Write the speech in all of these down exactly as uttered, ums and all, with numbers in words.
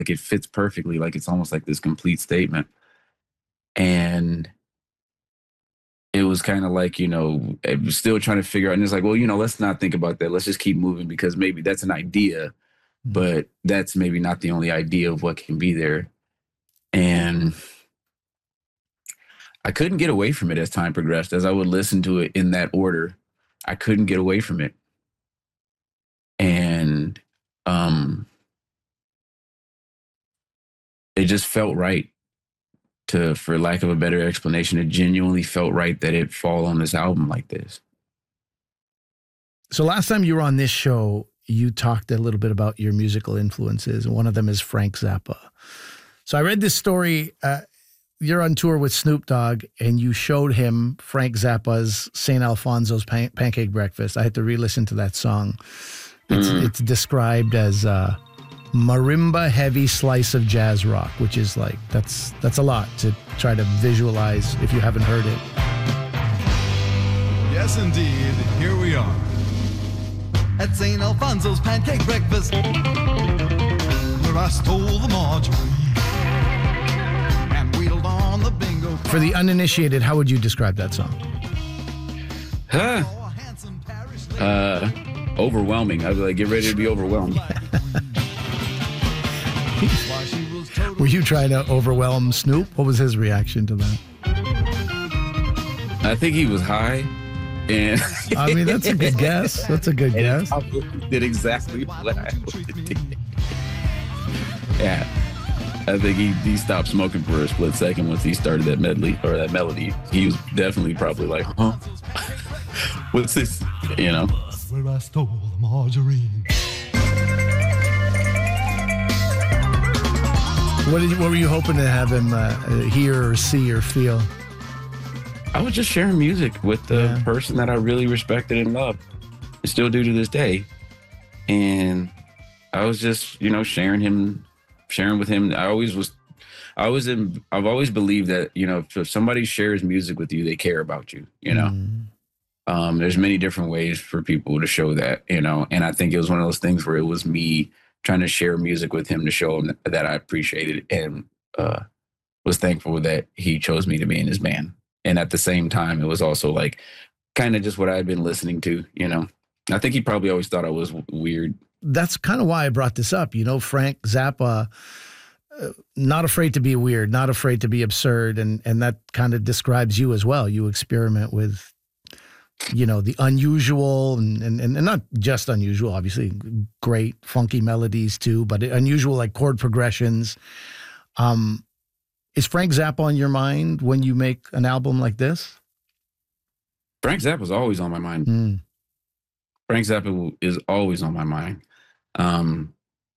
like it fits perfectly. Like it's almost like this complete statement. And it was kind of like, you know, I was still trying to figure out. And it's like, well, you know, let's not think about that. Let's just keep moving because maybe that's an idea, but that's maybe not the only idea of what can be there. And I couldn't get away from it as time progressed. As I would listen to it in that order, I couldn't get away from it. And um, it just felt right. To, for lack of a better explanation, it genuinely felt right that it fall on this album like this. So last time you were on this show, you talked a little bit about your musical influences, and one of them is Frank Zappa. So I read this story. Uh, you're on tour with Snoop Dogg, and you showed him Frank Zappa's Saint Alfonso's Pan- Pancake Breakfast. I had to re-listen to that song. It's, mm. it's described as uh, marimba heavy slice of jazz rock, which is like, that's that's a lot to try to visualize if you haven't heard it. Yes, indeed. Here we are at Saint Alfonso's Pancake Breakfast, where I stole the margarine and wheeled on the bingo. For the uninitiated, how would you describe that song? Huh? Uh, overwhelming. I'd be like, get ready to be overwhelmed. Were you trying to overwhelm Snoop? What was his reaction to that? I think he was high. And I mean, that's a good guess. That's a good guess. I did exactly what I did. Yeah. I think he, he stopped smoking for a split second once he started that medley or that melody. He was definitely probably like, huh? What's this? You know? Where I stole the margarine. What did you, what were you hoping to have him uh, hear or see or feel? I was just sharing music with the yeah. person that I really respected and loved, and still do to this day. And I was just, you know, sharing him, sharing with him. I always was, I was in, I've always believed that, you know, if somebody shares music with you, they care about you, you know. Mm. Um, there's many different ways for people to show that, you know, and I think it was one of those things where it was me trying to share music with him to show him that I appreciated it and uh, was thankful that he chose me to be in his band. And at the same time, it was also like kind of just what I had been listening to, you know. I think he probably always thought I was w- weird. That's kind of why I brought this up. You know, Frank Zappa, uh, not afraid to be weird, not afraid to be absurd. And, and that kind of describes you as well. You experiment with, you know, the unusual and, and, and not just unusual, obviously great funky melodies too, but unusual like chord progressions. Um, is Frank Zappa on your mind when you make an album like this? Frank Zappa's always on my mind. Mm. Frank Zappa is always on my mind. Um,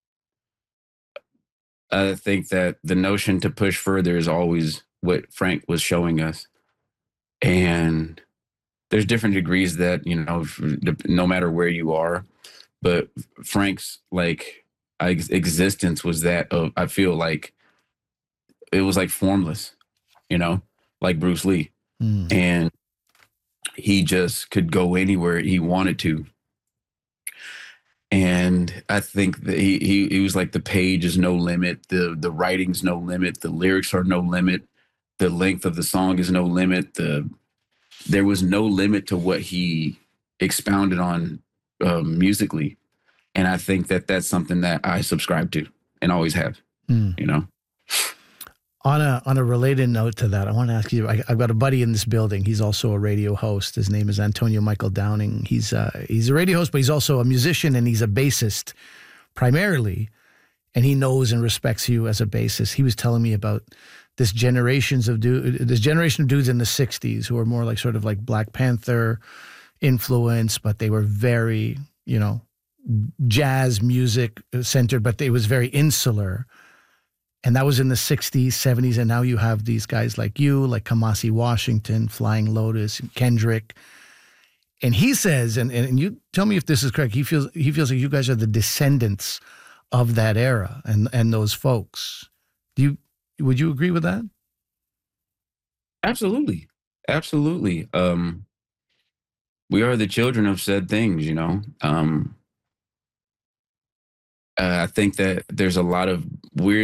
I think that the notion to push further is always what Frank was showing us. And there's different degrees that, you know, no matter where you are, but Frank's like existence was that of, I feel like it was like formless, you know, like Bruce Lee. Mm. And he just could go anywhere he wanted to. And I think that he, he, he was like, the page is no limit. The, the writing's no limit. The lyrics are no limit. The length of the song is no limit. The, There was no limit to what he expounded on um, musically. And I think that that's something that I subscribe to and always have, mm. you know. On a on a related note to that, I want to ask you, I, I've got a buddy in this building. He's also a radio host. His name is Antonio Michael Downing. He's, uh, he's a radio host, but he's also a musician and he's a bassist primarily. And he knows and respects you as a bassist. He was telling me about this generations of dude, this generation of dudes in the sixties who are more like sort of like Black Panther influence, but they were very, you know, jazz music centered, but it was very insular. And that was in the sixties, seventies. And now you have these guys like you, like Kamasi Washington, Flying Lotus, Kendrick. And he says, and, and you tell me if this is correct, he feels he feels like you guys are the descendants of that era and, and those folks. Do you Would you agree with that? Absolutely. Absolutely. Um, we are the children of said things, you know. Um, Uh, I think that there's a lot of weird